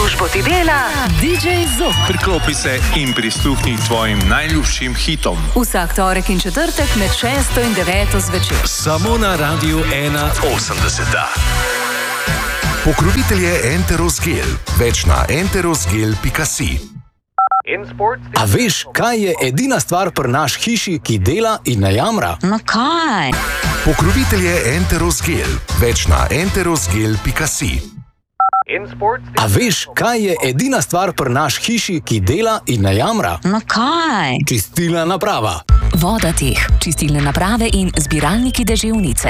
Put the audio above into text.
službo ti dela DJ Zok. Priklopi se in prisluhni tvojim najljubšim hitom. Vsak torek in četrtek med 6 in 9 zvečer. Samo na Radiu 81. Pokrovitelj je Enterosgel. Več na enterosgel.si. A veš, kaj je edina stvar pri naš hiši, ki dela in ne jamra? No kaj? Pokrovitelj je Enterosgel. Več na enterosgel.si. A veš, kaj je edina stvar pri naš hiši, ki dela in ne jamra? No kaj? Čistilna naprava. Vodateh, čistilne naprave in zbiralniki deževnice.